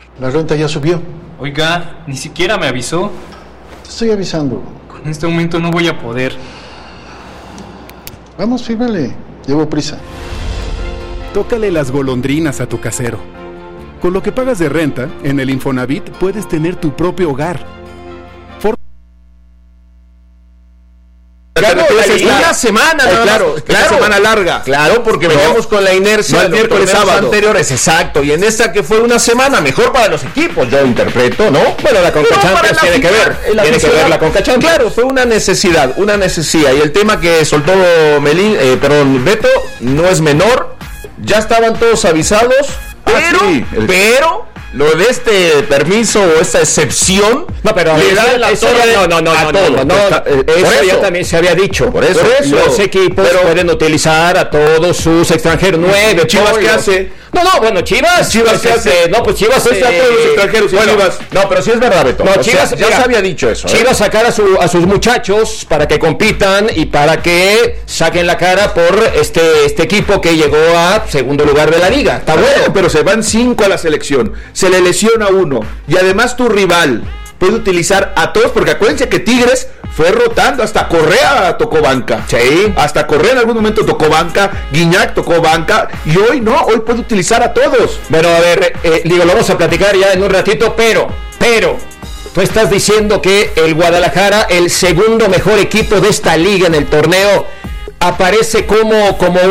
La renta ya subió. Oiga, ni siquiera me avisó. Te estoy avisando. En este momento no voy a poder. Vamos, fírmale. Llevo prisa. Tócale las golondrinas a tu casero. Con lo que pagas de renta, en el Infonavit puedes tener tu propio hogar. Una semana, claro, una semana larga. Claro, porque veníamos con la inercia el miércoles sábado anteriores, exacto. Y en esta que fue una semana, mejor para los equipos, yo interpreto, ¿no? Bueno, la Conca Champions tiene que ver la Conca Champions. Claro, fue una necesidad. Y el tema que soltó Beto no es menor. Ya estaban todos avisados, pero lo de este permiso o esta excepción le da la torre a todo. Eso ya también se había dicho. Por eso. Los equipos pueden utilizar a todos sus extranjeros. 9. ¿Chivas qué hace? Chivas ¿qué hace? Chivas está a todos los extranjeros. Chivas. No, pero sí es verdad, Beto. Chivas ya se había dicho eso. Chivas sacar a sus muchachos para que compitan y para que saquen la cara por este equipo que llegó a segundo lugar de la liga. Está bueno. Pero se van 5 a la selección. Se le lesiona uno. Y además tu rival puede utilizar a todos, porque acuérdense que Tigres fue rotando, hasta Correa tocó banca. Sí. Hasta Correa en algún momento tocó banca, Guiñac tocó banca, y hoy no, hoy puede utilizar a todos. Bueno, a ver, lo vamos a platicar ya en un ratito, pero, tú estás diciendo que el Guadalajara, el segundo mejor equipo de esta liga en el torneo, aparece como